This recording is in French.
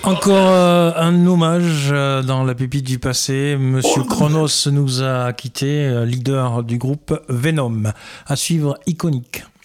Encore un hommage dans la pépite du passé. Monsieur Chronos nous a quittés, leader du groupe Venom. À suivre, Iconique.